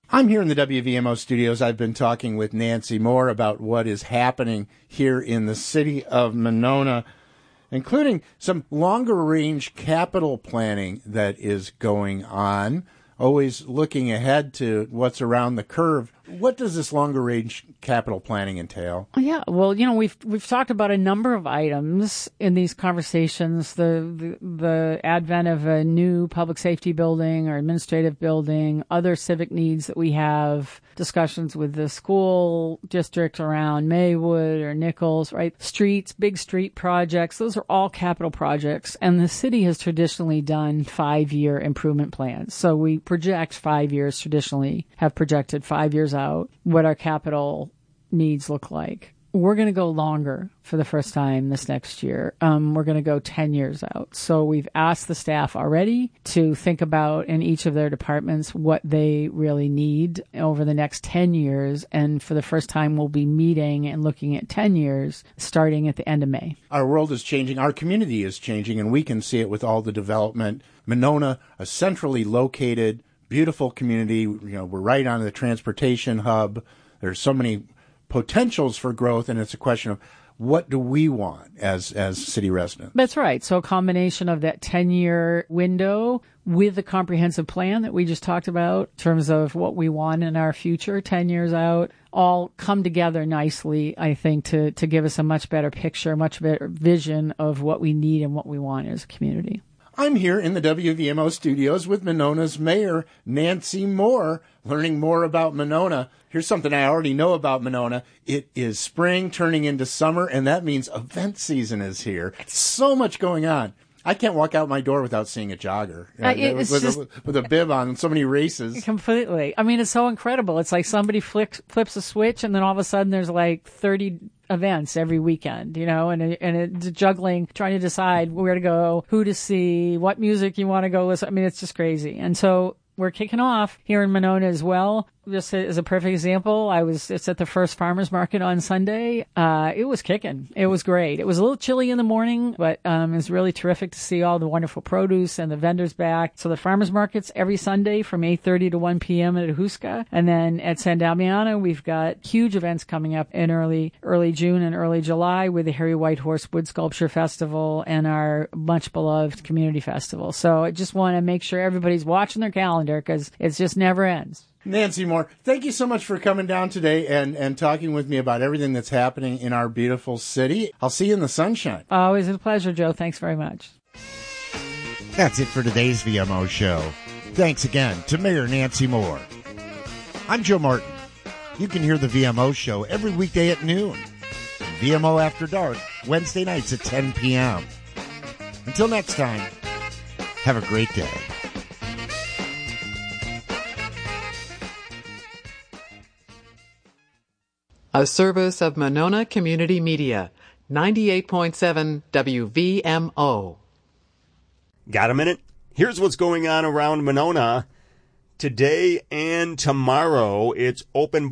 I'm here in the WVMO studios. I've been talking with Nancy Moore about what is happening here in the city of Monona, including some longer-range capital planning that is going on, always looking ahead to what's around the curve. What does this longer-range capital planning entail? Yeah, well, we've talked about a number of items in these conversations. The advent of a new public safety building or administrative building, other civic needs that we have, discussions with the school district around Maywood or Nichols, right? Streets, big street projects, those are all capital projects. And the city has traditionally done 5-year improvement plans. So we project 5 years, traditionally have projected 5 years out what our capital needs look like. We're going to go longer for the first time this next year. We're going to go 10 years out. So we've asked the staff already to think about in each of their departments what they really need over the next 10 years. And for the first time, we'll be meeting and looking at 10 years starting at the end of May. Our world is changing. Our community is changing, and we can see it with all the development. Monona, a centrally located, beautiful community. We're right on the transportation hub. There's so many potentials for growth, and it's a question of what do we want as city residents? That's right. So a combination of that 10-year window with the comprehensive plan that we just talked about in terms of what we want in our future 10 years out, all come together nicely, I think, to give us a much better picture, much better vision of what we need and what we want as a community. I'm here in the WVMO studios with Monona's mayor, Nancy Moore, learning more about Monona. Here's something I already know about Monona. It is spring turning into summer, and that means event season is here. So much going on. I can't walk out my door without seeing a jogger with a bib on and so many races. Completely. I mean, it's so incredible. It's like somebody flips a switch, and then all of a sudden there's like 30 events every weekend, and it's juggling, trying to decide where to go, who to see, what music you want to go listen. I mean, it's just crazy. And so we're kicking off here in Monona as well. Just as a perfect example, it's at the first farmers market on Sunday. It was kicking. It was great. It was a little chilly in the morning, but it was really terrific to see all the wonderful produce and the vendors back. So the farmers markets every Sunday from 8:30 to 1 p.m. at Ahuska. And then at San Damiano, we've got huge events coming up in early June and early July with the Harry Whitehorse Wood Sculpture Festival and our much beloved community festival. So I just want to make sure everybody's watching their calendar because it just never ends. Nancy Moore, thank you so much for coming down today and talking with me about everything that's happening in our beautiful city. I'll see you in the sunshine. Always a pleasure, Joe. Thanks very much. That's it for today's VMO show. Thanks again to Mayor Nancy Moore. I'm Joe Martin. You can hear the VMO show every weekday at noon. VMO After Dark, Wednesday nights at 10 p.m. Until next time, have a great day. A service of Monona Community Media, 98.7 WVMO. Got a minute? Here's what's going on around Monona. Today and tomorrow, it's open